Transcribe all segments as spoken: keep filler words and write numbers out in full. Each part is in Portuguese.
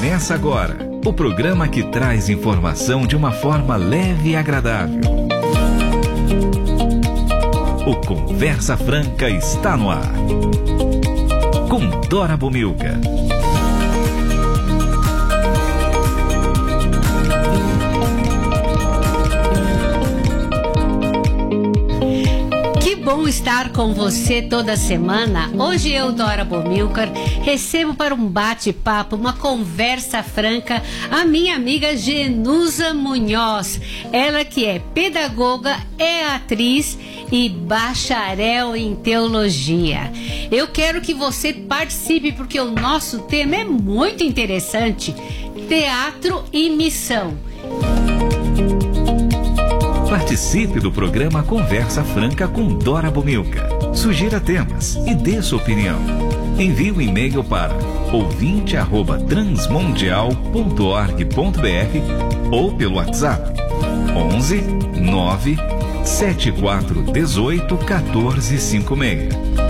Começa agora o programa que traz informação de uma forma leve e agradável. O Conversa Franca está no ar. Com Dora Bomilca. Bom estar com você toda semana. Hoje eu, Dora Bomilcar, recebo para um bate-papo, uma conversa franca, a minha amiga Genusa Munhoz. Ela que é pedagoga, é atriz e bacharel em teologia. Eu quero que você participe porque o nosso tema é muito interessante: teatro e missão. Participe do programa Conversa Franca com Dora Bomilca. Sugira temas e dê sua opinião. Envie um e-mail para ouvinte arroba transmundial ponto org ponto br ou pelo WhatsApp onze nove sete quatro um oito um quatro cinco seis.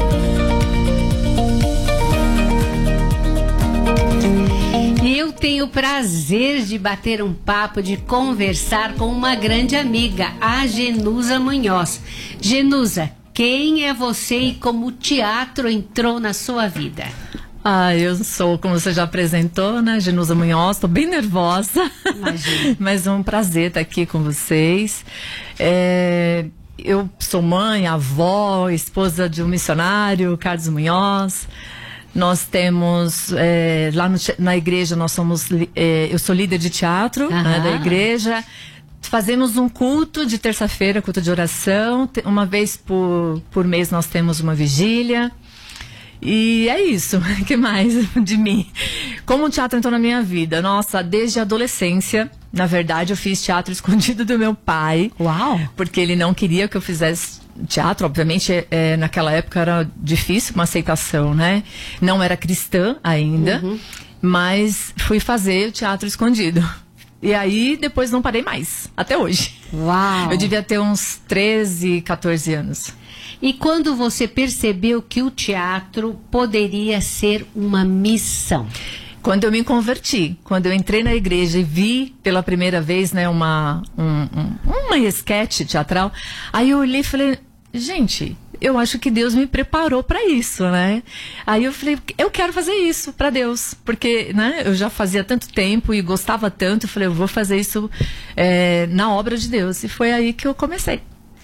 Eu tenho o prazer de bater um papo, de conversar com uma grande amiga, a Genusa Munhoz. Genusa, quem é você e como o teatro entrou na sua vida? Ah, eu sou, como você já apresentou, né, Genusa Munhoz, estou bem nervosa. Imagina. Mas é um prazer estar aqui com vocês. É, eu sou mãe, avó, esposa de um missionário, Carlos Munhoz. Nós temos, é, lá no, na igreja, nós somos, é, eu sou líder de teatro, né, da igreja. Fazemos um culto de terça-feira, culto de oração. Uma vez por, por mês nós temos uma vigília. E é isso. O que mais de mim? Como o teatro entrou na minha vida? Nossa, desde a adolescência, na verdade, eu fiz teatro escondido do meu pai. Uau! Porque ele não queria que eu fizesse teatro. Obviamente, é, naquela época era difícil uma aceitação, né? Não era cristã ainda, uhum. Mas fui fazer o teatro escondido. E aí, depois não parei mais, até hoje. Uau! Eu devia ter uns treze, quatorze anos. E quando você percebeu que o teatro poderia ser uma missão? Quando eu me converti, quando eu entrei na igreja e vi pela primeira vez, né, uma, um, um, uma esquete teatral, aí eu olhei e falei, gente, eu acho que Deus me preparou para isso, né? Aí eu falei, eu quero fazer isso para Deus, porque, né, eu já fazia tanto tempo e gostava tanto, eu falei, eu vou fazer isso é, na obra de Deus. E foi aí que eu comecei.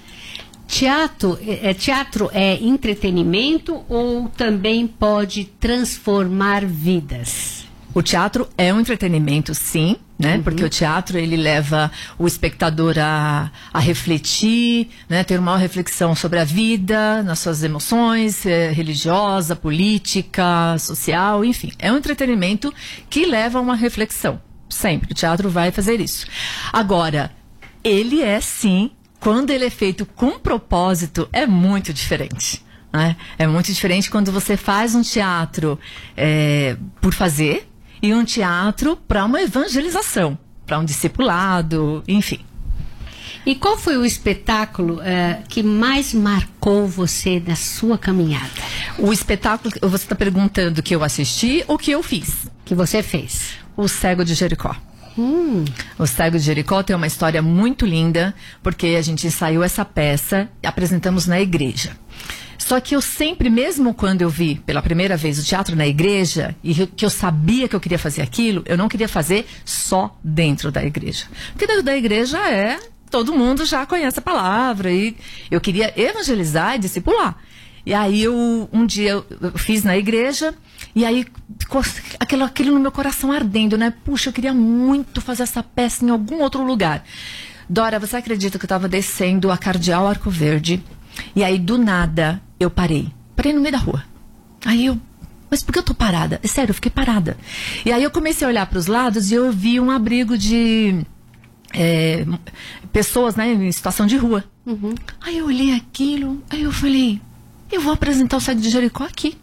Teatro é, teatro é entretenimento ou também pode transformar vidas? O teatro é um entretenimento, sim, né? Uhum. Porque o teatro, ele leva o espectador a, a refletir, né? Ter uma reflexão sobre a vida, nas suas emoções, é, religiosa, política, social, enfim. É um entretenimento que leva a uma reflexão, sempre. O teatro vai fazer isso. Agora, ele é, sim, quando ele é feito com propósito, é muito diferente. Né? É muito diferente quando você faz um teatro é, por fazer e um teatro para uma evangelização, para um discipulado, enfim. E qual foi o espetáculo uh, que mais marcou você na sua caminhada? O espetáculo, você está perguntando que eu assisti ou que eu fiz? Que você fez? O Cego de Jericó. Hum. O Cego de Jericó tem uma história muito linda, porque a gente ensaiou essa peça e apresentamos na igreja. Só que eu sempre, mesmo quando eu vi pela primeira vez o teatro na igreja, e que eu sabia que eu queria fazer aquilo, eu não queria fazer só dentro da igreja. Porque dentro da igreja é, todo mundo já conhece a palavra, e eu queria evangelizar e discipular. E aí eu, um dia eu, eu fiz na igreja, e aí ficou aquilo, aquilo no meu coração ardendo, né? Puxa, eu queria muito fazer essa peça em algum outro lugar. Dora, você acredita que eu estava descendo a Cardeal Arco Verde, e aí do nada eu parei. Parei no meio da rua. Aí eu, mas por que eu tô parada? É sério, eu fiquei parada. E aí eu comecei a olhar para os lados e eu vi um abrigo de é, pessoas, né, em situação de rua. Uhum. Aí eu olhei aquilo, aí eu falei, eu vou apresentar o Cego de Jericó aqui.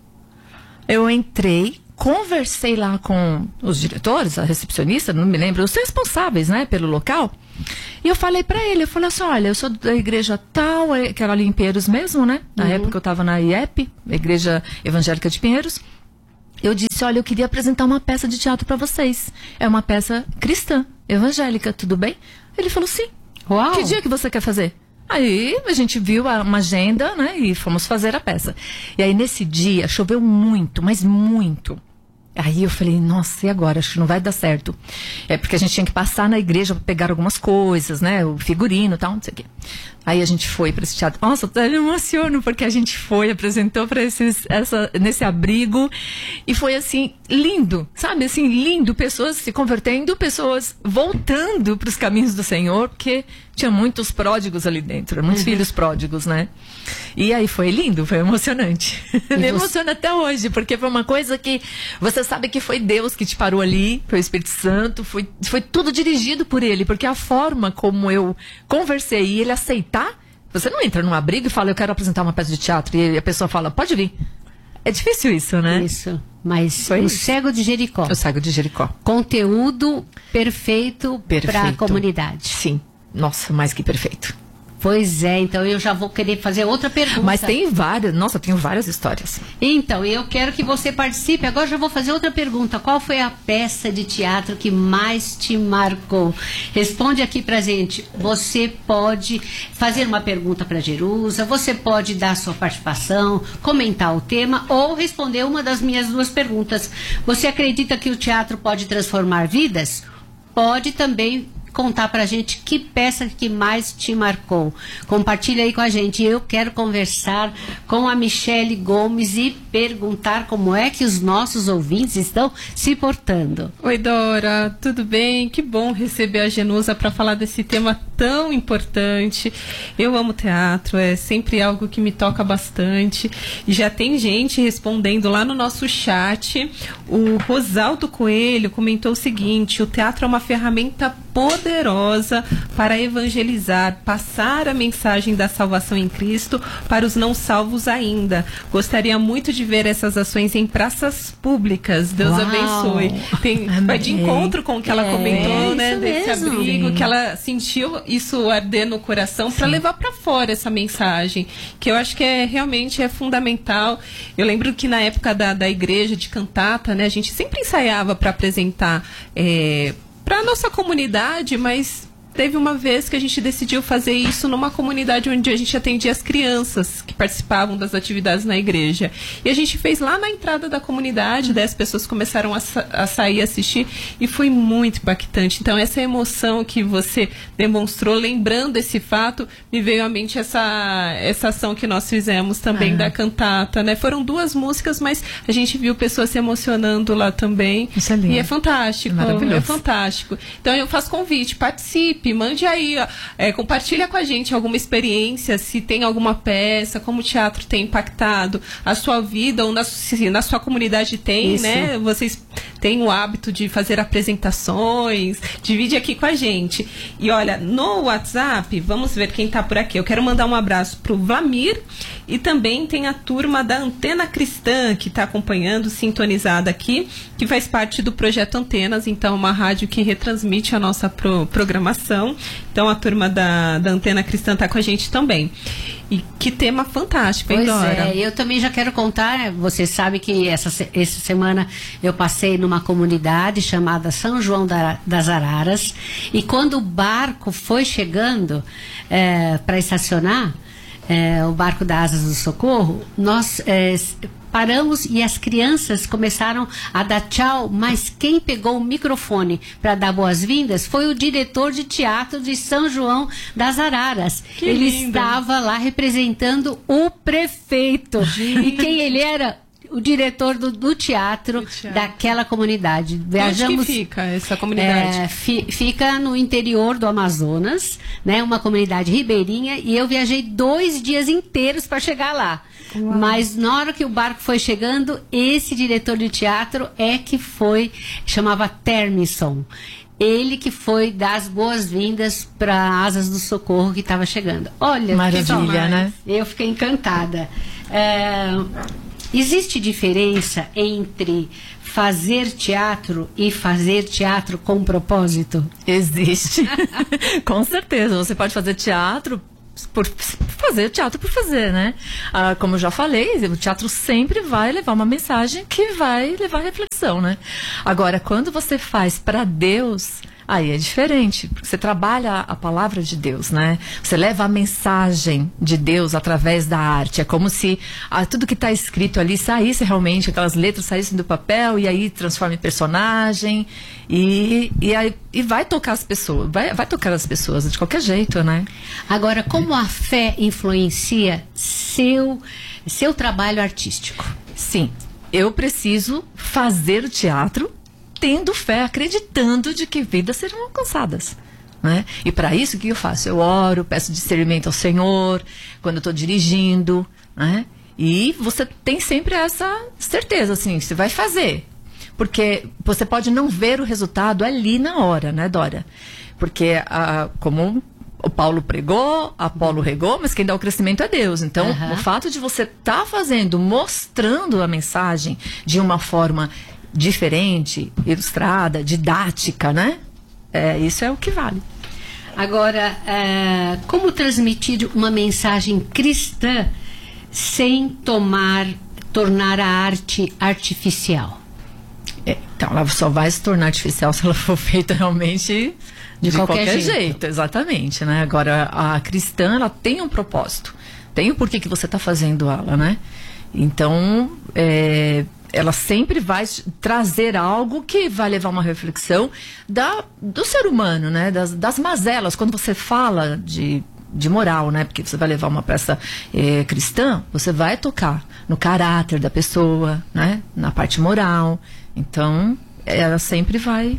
Eu entrei, conversei lá com os diretores, a recepcionista, não me lembro, os responsáveis, né, pelo local. E eu falei pra ele, eu falei assim, olha, eu sou da igreja tal, que era ali em Pinheiros mesmo, né? Na uhum. época eu tava na I E P, Igreja Evangélica de Pinheiros. eu disse, olha, eu queria apresentar uma peça de teatro para vocês. É uma peça cristã, evangélica, tudo bem? Ele falou, sim. Uau. Que dia que você quer fazer? Aí a gente viu a, uma agenda, né, e fomos fazer a peça. E aí nesse dia choveu muito, mas muito. Aí eu falei, nossa, e agora? Acho que não vai dar certo. É porque a gente tinha que passar na igreja para pegar algumas coisas, né? O figurino e tal, não sei o quê. Aí a gente foi para esse teatro. Nossa, eu me emociono porque a gente foi, apresentou para esses, essa, nesse abrigo. E foi assim, lindo, sabe? Assim, lindo. Pessoas se convertendo, pessoas voltando para os caminhos do Senhor, porque tinha muitos pródigos ali dentro, muitos uhum. filhos pródigos, né? E aí foi lindo, foi emocionante. Me você... emociona até hoje, porque foi uma coisa que você sabe que foi Deus que te parou ali, foi o Espírito Santo, foi, foi tudo dirigido por Ele, porque a forma como eu conversei e Ele aceitar, você não entra num abrigo e fala, eu quero apresentar uma peça de teatro, e a pessoa fala, pode vir. É difícil isso, né? Isso, mas foi o isso. Cego de Jericó. O Cego de Jericó. Conteúdo perfeito, perfeito. para a comunidade. Sim, nossa, mais que perfeito. Pois é, então eu já vou querer fazer outra pergunta. Mas tem várias, nossa, eu tenho várias histórias. Então, eu quero que você participe. Agora já vou fazer outra pergunta. Qual foi a peça de teatro que mais te marcou? Responde aqui pra gente. Você pode fazer uma pergunta para Jerusa, você pode dar sua participação, comentar o tema ou responder uma das minhas duas perguntas. Você acredita que o teatro pode transformar vidas? Pode também contar pra gente que peça que mais te marcou. Compartilha aí com a gente. Eu quero conversar com a Michele Gomes e perguntar como é que os nossos ouvintes estão se portando. Oi, Dora, tudo bem? Que bom receber a Genusa para falar desse tema tão importante. Eu amo teatro, é sempre algo que me toca bastante. E já tem gente respondendo lá no nosso chat. O Rosaldo Coelho comentou o seguinte: o teatro é uma ferramenta poderosa para evangelizar, passar a mensagem da salvação em Cristo para os não salvos ainda. Gostaria muito de ver essas ações em praças públicas. Deus Uau. abençoe. Tem, vai de encontro com o que ela é, comentou, né, desse mesmo. abrigo, Sim. que ela sentiu isso arder no coração para levar para fora essa mensagem, que eu acho que é realmente é fundamental. Eu lembro que na época da, da igreja de cantata, né, a gente sempre ensaiava para apresentar é, para a nossa comunidade, mas teve uma vez que a gente decidiu fazer isso numa comunidade onde a gente atendia as crianças que participavam das atividades na igreja. E a gente fez lá na entrada da comunidade, daí as pessoas começaram a, sa- a sair assistir e foi muito impactante. Então essa emoção que você demonstrou, lembrando esse fato, me veio à mente essa, essa ação que nós fizemos também ah. da cantata, né? Foram duas músicas, mas a gente viu pessoas se emocionando lá também. Isso é lindo. E é fantástico. Maravilhoso. É fantástico. Então eu faço convite, participe. Mande aí, ó, é, compartilha com a gente alguma experiência, se tem alguma peça, como o teatro tem impactado a sua vida, ou na, se na sua comunidade tem, Isso. né? Vocês têm o hábito de fazer apresentações, divide aqui com a gente. E olha, no WhatsApp, vamos ver quem tá por aqui. Eu quero mandar um abraço pro Vlamir e também tem a turma da Antena Cristã que está acompanhando, sintonizada aqui, que faz parte do Projeto Antenas, então uma rádio que retransmite a nossa pro, programação. Então a turma da, da Antena Cristã está com a gente também. E que tema fantástico, hein, Pois Dora? é, eu também já quero contar, você sabe que essa, essa semana eu passei numa comunidade chamada São João da, das Araras, e quando o barco foi chegando é, para estacionar, é, o barco da Asas do Socorro, nós é, paramos e as crianças começaram a dar tchau, mas quem pegou o microfone para dar boas-vindas foi o diretor de teatro de São João das Araras. Que ele lindo. estava lá representando o prefeito. Gente. E quem ele era? O diretor do, do, teatro, do teatro daquela comunidade. Viajamos, onde que fica essa comunidade? É, fi, fica no interior do Amazonas, né? Uma comunidade ribeirinha, e eu viajei dois dias inteiros para chegar lá. Uau. Mas na hora que o barco foi chegando, esse diretor de teatro é que foi, chamava Termisson. Ele que foi dar as boas-vindas para Asas do Socorro que estava chegando. Olha, maravilha, né? Eu fiquei encantada. É, existe diferença entre fazer teatro e fazer teatro com propósito? Existe. Com certeza. Você pode fazer teatro por fazer o teatro por fazer, né? Ah, como eu já falei, o teatro sempre vai levar uma mensagem que vai levar a reflexão, né? Agora, quando você faz para Deus, aí é diferente, porque você trabalha a palavra de Deus, né? Você leva a mensagem de Deus através da arte. É como se ah, tudo que está escrito ali saísse realmente, aquelas letras saíssem do papel e aí transforma em personagem e, e, aí, e vai tocar as pessoas, vai, vai tocar as pessoas de qualquer jeito, né? Agora, como a fé influencia seu, seu trabalho artístico? Sim, eu preciso fazer o teatro tendo fé, acreditando de que vidas serão alcançadas, né? E para isso, o que eu faço? Eu oro, peço discernimento ao Senhor, quando eu estou dirigindo, né? E você tem sempre essa certeza, assim, você vai fazer. Porque você pode não ver o resultado ali na hora, né, Dora? Porque, a, como o Paulo pregou, Apolo regou, mas quem dá o crescimento é Deus. Então, uhum. o fato de você estar tá fazendo, mostrando a mensagem de uma forma diferente, ilustrada, didática, né? É, isso é o que vale. Agora, é, como transmitir uma mensagem cristã sem tomar, tornar a arte artificial? É, então, ela só vai se tornar artificial se ela for feita realmente de, de qualquer, qualquer jeito. jeito. Exatamente, né? Agora, a cristã, ela tem um propósito. Tem o porquê que você está fazendo ela, né? Então, é... ela sempre vai trazer algo que vai levar uma reflexão da, do ser humano, né? Das, das mazelas. Quando você fala de, de moral, né? Porque você vai levar uma peça é, cristã, você vai tocar no caráter da pessoa, né? Na parte moral. Então, ela sempre vai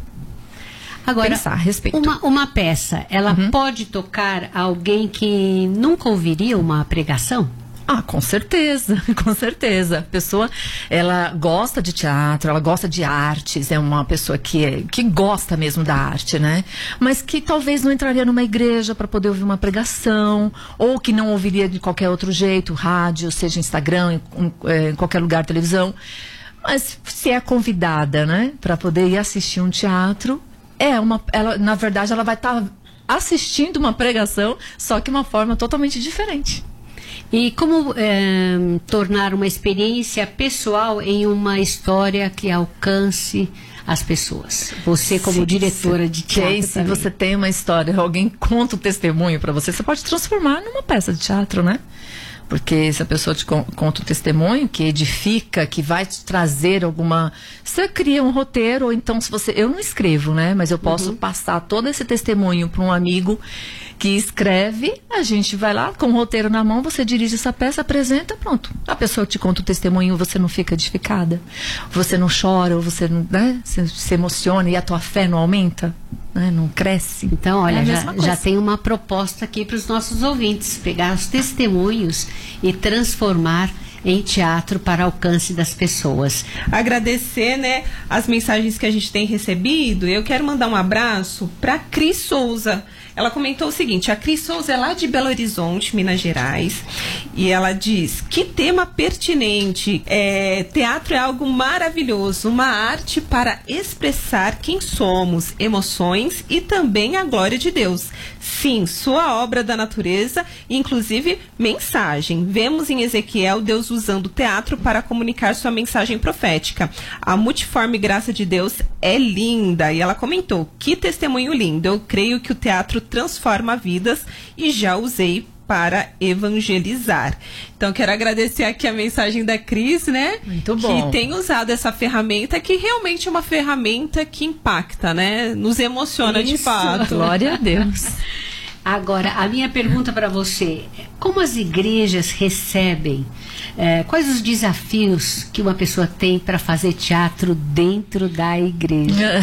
Agora, pensar a respeito. Uma, uma peça, ela uhum. pode tocar alguém que nunca ouviria uma pregação? Ah, com certeza, com certeza. A pessoa, ela gosta de teatro, ela gosta de artes, é uma pessoa que, é, que gosta mesmo da arte, né? Mas que talvez não entraria numa igreja para poder ouvir uma pregação, ou que não ouviria de qualquer outro jeito, rádio, seja Instagram, em, em, em qualquer lugar, televisão. Mas se é convidada, né, para poder ir assistir um teatro, é uma, ela, na verdade, ela vai estar tá assistindo uma pregação, só que de uma forma totalmente diferente. E como é, tornar uma experiência pessoal em uma história que alcance as pessoas? Você como sim, diretora de teatro se você tem uma história, alguém conta o testemunho para você, você pode transformar numa peça de teatro, né? Porque se a pessoa te conta o testemunho que edifica, que vai te trazer alguma... Você cria um roteiro, ou então se você... Eu não escrevo, né? Mas eu posso uhum. passar todo esse testemunho para um amigo que escreve, a gente vai lá com o roteiro na mão, você dirige essa peça, apresenta, pronto. A pessoa te conta o testemunho, você não fica edificada, você não chora, ou você não, né, se, se emociona e a tua fé não aumenta, né, não cresce. Então, olha, é já, já tem uma proposta aqui para os nossos ouvintes, pegar os testemunhos e transformar em teatro para alcance das pessoas. Agradecer, né, as mensagens que a gente tem recebido. Eu quero mandar um abraço para Cris Souza. Ela comentou o seguinte: a Cris Souza é lá de Belo Horizonte, Minas Gerais, e ela diz: que tema pertinente, é, teatro é algo maravilhoso, uma arte para expressar quem somos, emoções e também a glória de Deus. Sim, sua obra da natureza, inclusive mensagem. Vemos em Ezequiel Deus usando o teatro para comunicar sua mensagem profética. A multiforme graça de Deus é linda. E ela comentou: que testemunho lindo, eu creio que o teatro transforma vidas e já usei para evangelizar. Então, quero agradecer aqui a mensagem da Cris, né? Muito bom. Que tem usado essa ferramenta, que realmente é uma ferramenta que impacta, né? Nos emociona. Isso. De fato. Glória a Deus. Agora, a minha pergunta para você: como as igrejas recebem, é, quais os desafios que uma pessoa tem para fazer teatro dentro da igreja?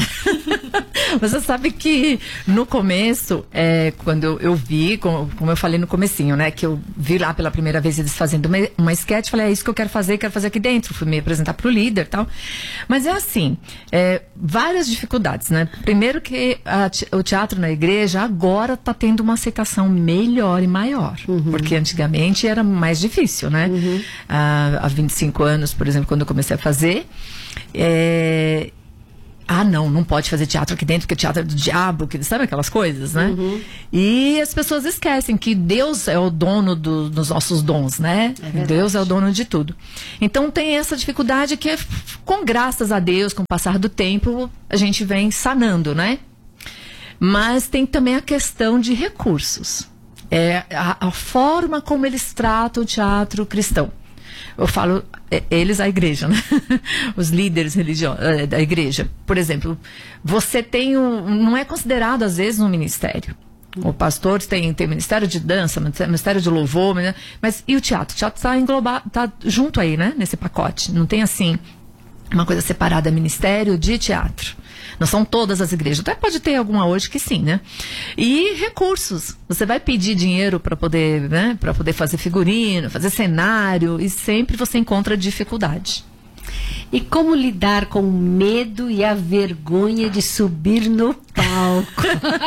Você sabe que no começo, é, quando eu, eu vi, como, como eu falei no comecinho, né, que eu vi lá pela primeira vez eles fazendo uma, uma sketch, falei: é isso que eu quero fazer, quero fazer aqui dentro. Fui me apresentar pro líder e tal. Mas é assim, é, várias dificuldades, né? Primeiro que a, o teatro na igreja agora está tendo uma aceitação melhor e maior, uhum. porque antigamente era mais difícil, né? Uhum. Ah, há vinte e cinco anos, por exemplo, quando eu comecei a fazer, é, a ah, não, não pode fazer teatro aqui dentro, porque teatro é do diabo, que, sabe aquelas coisas, né? Uhum. E as pessoas esquecem que Deus é o dono do, dos nossos dons, né? É Deus é o dono de tudo. Então tem essa dificuldade que, com graças a Deus, com o passar do tempo, a gente vem sanando, né? Mas tem também a questão de recursos. É a, a forma como eles tratam o teatro cristão. Eu falo, é, eles, a igreja, né? Os líderes religiosos é, da igreja. Por exemplo, você tem um, não é considerado às vezes um ministério. O pastor tem, tem ministério de dança, ministério de louvor, mas e o teatro? O teatro está englobado, está junto aí, né? Nesse pacote. Não tem assim uma coisa separada, ministério de teatro. Não são todas as igrejas. Até pode ter alguma hoje que sim, né? E recursos. Você vai pedir dinheiro para poder, né? Para poder fazer figurino, fazer cenário, e sempre você encontra dificuldade. E como lidar com o medo e a vergonha de subir no palco?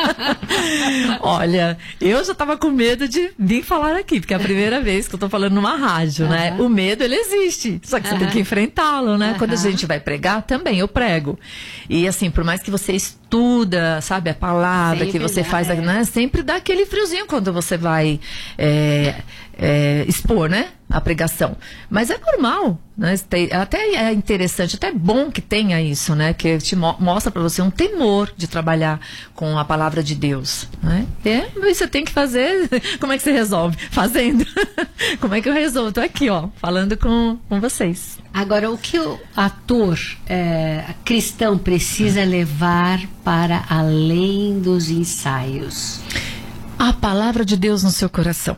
Olha, eu já estava com medo de vir falar aqui, porque é a primeira vez que eu estou falando numa rádio, uhum. né? O medo, ele existe, só que você uhum. tem que enfrentá-lo, né? Uhum. Quando a gente vai pregar, também eu prego. E assim, por mais que você estuda, sabe, a palavra, sempre que você dá, faz, é. né? Sempre dá aquele friozinho quando você vai é, é, expor, né? A pregação. Mas é normal, né? Até é interessante, até é bom que tenha isso, né? Que te mo- mostra para você um temor de trabalhar com a palavra de Deus, né? É, mas você tem que fazer. Como é que você resolve? Fazendo. Como é que eu resolvo? Tô aqui, ó, falando com, com vocês. Agora, o que o ator é, cristão precisa levar para além dos ensaios? A palavra de Deus no seu coração.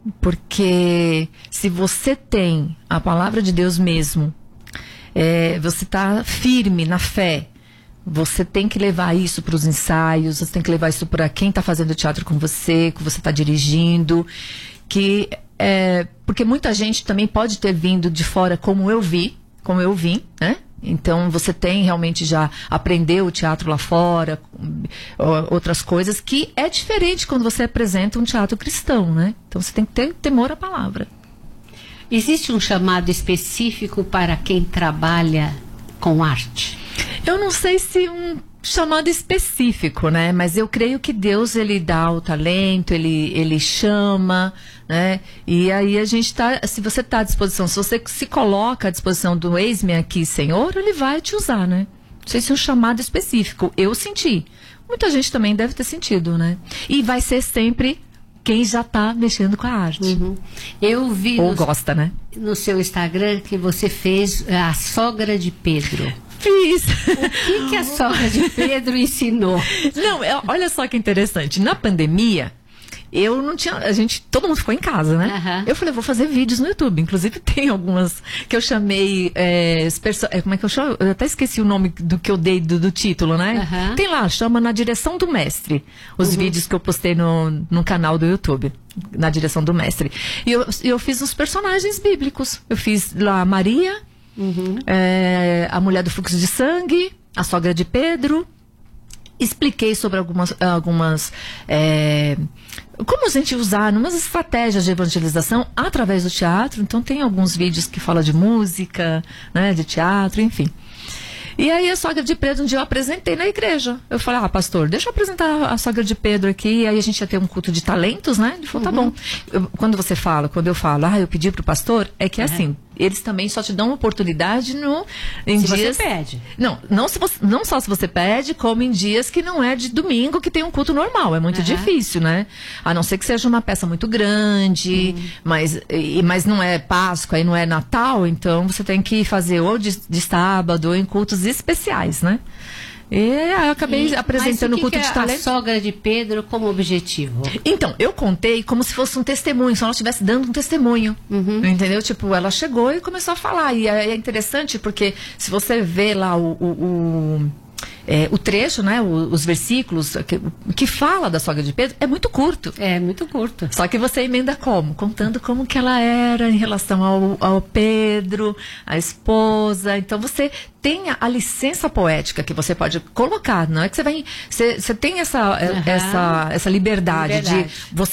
Porque se você tem a palavra de Deus mesmo, é, você está firme na fé, você tem que levar isso para os ensaios, você tem que levar isso para quem está fazendo teatro com você, que você está dirigindo, que é, porque muita gente também pode ter vindo de fora como eu vi, como eu vim, né? Então você tem realmente já aprendeu o teatro lá fora, outras coisas, que é diferente quando você apresenta um teatro cristão, né? Então você tem que ter temor à palavra. Existe um chamado específico para quem trabalha com arte? Eu não sei se um chamado específico, né? Mas eu creio que Deus, ele dá o talento, ele, ele chama, né? E aí a gente tá, se você está à disposição, se você se coloca à disposição do eis-me aqui, Senhor, ele vai te usar, né? Não sei se é um chamado específico. Eu senti. Muita gente também deve ter sentido, né? E vai ser sempre quem já está mexendo com a arte. Uhum. Eu vi Ou no, gosta, né? no seu Instagram que você fez a sogra de Pedro. Fiz. O que, que a sogra de Pedro ensinou? Não, é, olha só que interessante. Na pandemia, eu não tinha... A gente, todo mundo ficou em casa, né? Uhum. Eu falei, vou fazer vídeos no YouTube. Inclusive, tem algumas que eu chamei... É, perso- é, como é que eu chamo? Eu até esqueci o nome do que eu dei do, do título, né? Uhum. Tem lá, chama Na Direção do Mestre. Os uhum. vídeos que eu postei no, no canal do YouTube. Na Direção do Mestre. E eu, eu fiz uns personagens bíblicos. Eu fiz lá Maria... Uhum. É, a mulher do fluxo de sangue, a sogra de Pedro. Expliquei sobre algumas, algumas é, como a gente usar umas estratégias de evangelização através do teatro. Então tem alguns vídeos que falam de música, né, de teatro, enfim. E aí a sogra de Pedro, um dia eu apresentei na igreja. Eu falei, ah, pastor, deixa eu apresentar a sogra de Pedro aqui. E aí a gente ia ter um culto de talentos, né? Ele falou, uhum. tá bom. Eu, quando você fala, quando eu falo, ah, eu pedi pro pastor, é que é uhum. assim, eles também só te dão oportunidade no, em se dias... você pede. Não, não, se você, não só se você pede, como em dias que não é de domingo, que tem um culto normal. É muito uhum. difícil, né? A não ser que seja uma peça muito grande, uhum. mas, e, mas não é Páscoa e não é Natal, então você tem que fazer ou de, de sábado ou em cultos especiais, né? E aí eu acabei e, apresentando o culto que de talento. A sogra de Pedro como objetivo? Então, eu contei como se fosse um testemunho, se ela estivesse dando um testemunho. Uhum. Entendeu? Tipo, ela chegou e começou a falar. E é interessante porque se você vê lá o... o, o É, o trecho, né, o, os versículos que, que fala da sogra de Pedro é muito curto. É, muito curto. Só que você emenda como? Contando como que ela era em relação ao, ao Pedro, a esposa. Então você tem a, a licença poética que você pode colocar. Não é que você vai... Você, você tem essa, uhum. essa, essa liberdade, liberdade de você...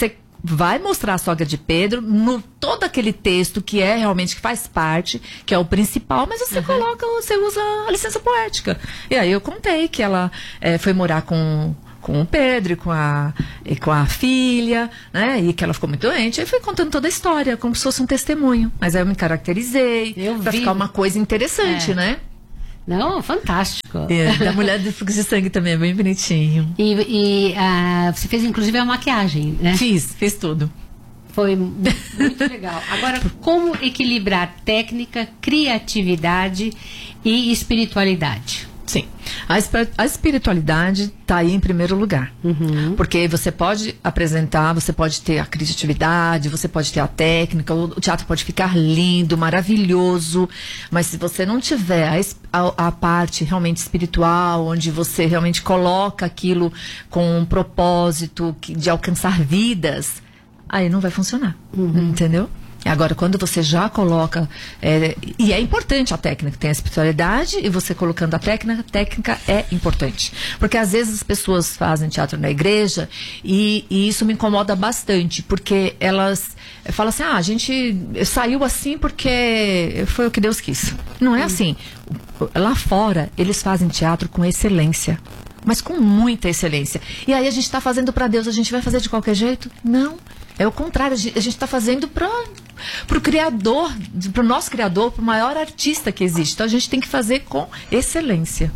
vai mostrar a sogra de Pedro no todo aquele texto que é realmente, que faz parte, que é o principal, mas você uhum. coloca, você usa a licença poética. E aí eu contei que ela é, foi morar com... com o Pedro e com a, e com a filha, né? E que ela ficou muito doente. Aí fui contando toda a história, como se fosse um testemunho. Mas aí eu me caracterizei, eu pra vi. ficar uma coisa interessante, é. né? Não, fantástico. É, da mulher do fluxo de sangue também, é bem bonitinho. E, e uh, você fez inclusive a maquiagem, né? Fiz, fiz tudo. Foi muito legal. Agora, como equilibrar técnica, criatividade e espiritualidade? Sim, a, a espiritualidade está aí em primeiro lugar, uhum. porque você pode apresentar, você pode ter a criatividade, você pode ter a técnica, o, o teatro pode ficar lindo, maravilhoso, mas se você não tiver a, a, a parte realmente espiritual, onde você realmente coloca aquilo com um propósito que, de alcançar vidas, aí não vai funcionar, uhum. entendeu? Agora, quando você já coloca, é, e é importante a técnica, tem a espiritualidade, e você colocando a técnica, a técnica é importante. Porque às vezes as pessoas fazem teatro na igreja e, e isso me incomoda bastante, porque elas falam assim, ah, a gente saiu assim porque foi o que Deus quis. Não é assim. Lá fora, eles fazem teatro com excelência. Mas com muita excelência. E aí a gente está fazendo para Deus, a gente vai fazer de qualquer jeito? Não. É o contrário, a gente está fazendo para o Criador, para o nosso Criador, para o maior artista que existe. Então a gente tem que fazer com excelência.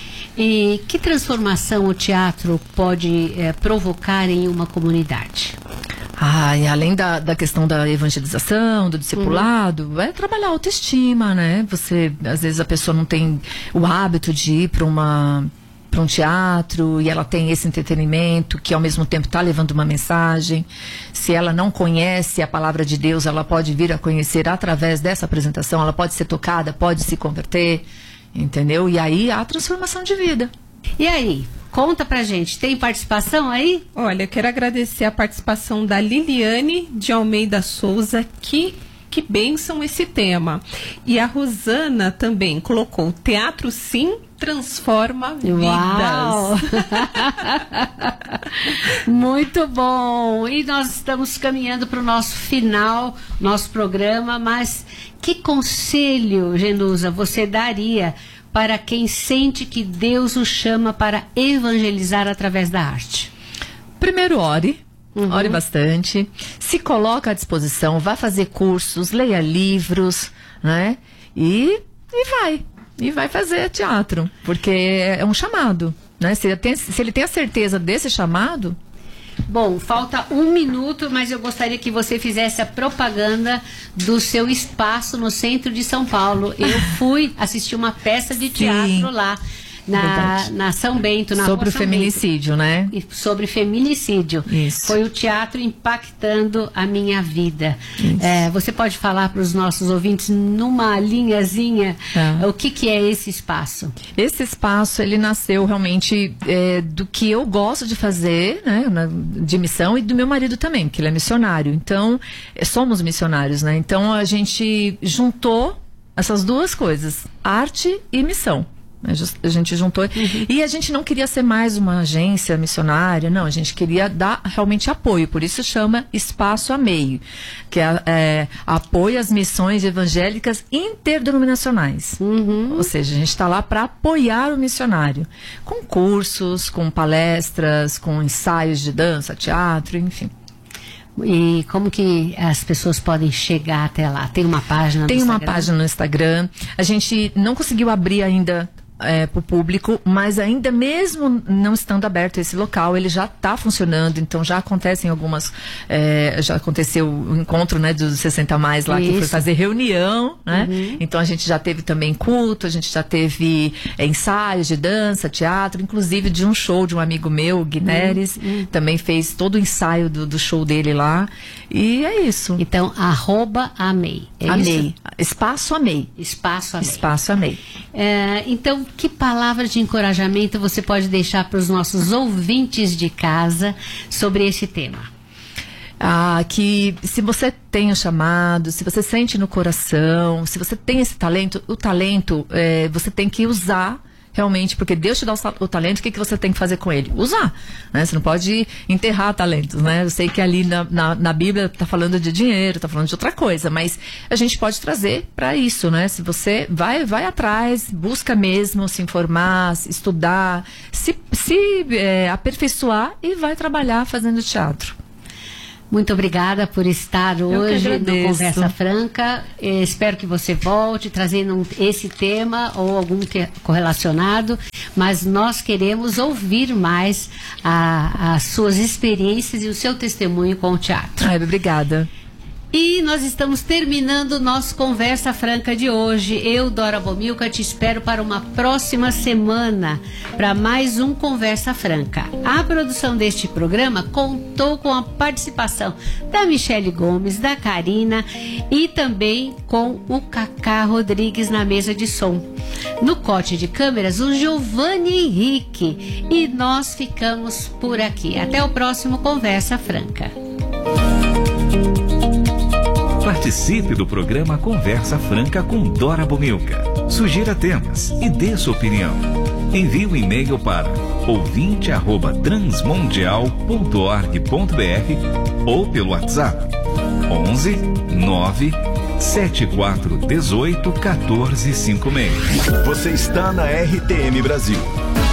E que transformação o teatro pode é, provocar em uma comunidade? Ah, e além da, da questão da evangelização, do discipulado, uhum. é trabalhar a autoestima, né? Você, às vezes a pessoa não tem o hábito de ir para uma... para um teatro, e ela tem esse entretenimento que ao mesmo tempo está levando uma mensagem. Se ela não conhece a palavra de Deus, ela pode vir a conhecer através dessa apresentação, ela pode ser tocada, pode se converter, entendeu? E aí há transformação de vida. E aí, conta pra gente, tem participação aí? Olha, quero agradecer a participação da Liliane de Almeida Souza, que Que bênção esse tema. E a Rosana também colocou: teatro sim transforma Uau. vidas. Muito bom. E nós estamos caminhando para o nosso final, nosso programa, mas que conselho, Genusa, você daria para quem sente que Deus o chama para evangelizar através da arte? Primeiro, ore. Uhum. Ore bastante, se coloca à disposição, vá fazer cursos, leia livros, né? E, e vai, e vai fazer teatro, porque é um chamado, né? Se ele tem, se ele tem a certeza desse chamado... Bom, falta um minuto, mas eu gostaria que você fizesse a propaganda do seu espaço no centro de São Paulo. Eu fui assistir uma peça de teatro Sim. lá. Na, na São Bento, na Sobre Rua o São feminicídio, Bento. né? Sobre feminicídio. Isso. Foi o teatro impactando a minha vida. É, você pode falar para os nossos ouvintes, numa linhazinha, é. o que, que é esse espaço? Esse espaço, ele nasceu realmente é, do que eu gosto de fazer, né? De missão, e do meu marido também, que ele é missionário. Então, somos missionários, né? Então, a gente juntou essas duas coisas, arte e missão. A gente juntou, uhum. e a gente não queria ser mais uma agência missionária, não, a gente queria dar realmente apoio, por isso chama Espaço a Meio, que é, é apoio às missões evangélicas interdenominacionais, uhum. ou seja, a gente está lá para apoiar o missionário, com cursos, com palestras, com ensaios de dança, teatro, enfim. E como que as pessoas podem chegar até lá? Tem uma página no Tem Instagram? Tem uma página no Instagram, a gente não conseguiu abrir ainda É, para o público, mas ainda mesmo não estando aberto esse local, ele já está funcionando, então já acontecem algumas, é, já aconteceu o encontro, né, dos sessenta mais lá, Isso. que foi fazer reunião, né, uhum. então a gente já teve também culto, a gente já teve é, ensaios de dança, teatro, inclusive de um show de um amigo meu, o Guineres, uhum. também fez todo o ensaio do, do show dele lá, e é isso. Então, arroba Amei. É Amei. Isso? Espaço Amei. Espaço Amei. Espaço Amei. É, então, que palavra de encorajamento você pode deixar para os nossos ouvintes de casa sobre esse tema? Ah, que se você tem o chamado, se você sente no coração, se você tem esse talento, o talento é, você tem que usar realmente, porque Deus te dá o, o talento, o que, que você tem que fazer com ele? Usar, né? Você não pode enterrar talentos, né? Eu sei que ali na, na, na Bíblia tá falando de dinheiro, tá falando de outra coisa, mas a gente pode trazer para isso, né? Se você vai, vai atrás, busca mesmo se informar, estudar, se, se é, aperfeiçoar e vai trabalhar fazendo teatro. Muito obrigada por estar Eu hoje no Conversa Franca. Eu espero que você volte trazendo esse tema ou algum te- correlacionado, mas nós queremos ouvir mais a, as suas experiências e o seu testemunho com o teatro. Ai, obrigada. E nós estamos terminando o nosso Conversa Franca de hoje. Eu, Dora Bomilcar, te espero para uma próxima semana, para mais um Conversa Franca. A produção deste programa contou com a participação da Michele Gomes, da Karina e também com o Cacá Rodrigues na mesa de som. No corte de câmeras, o Giovanni Henrique. E nós ficamos por aqui. Até o próximo Conversa Franca. Participe do programa Conversa Franca com Dora Bomilcar. Sugira temas e dê sua opinião. Envie um e-mail para ouvinte arroba transmundial ponto org ponto br ou pelo WhatsApp onze nove sete quatro um oito um quatro cinco seis. Você está na R T M Brasil.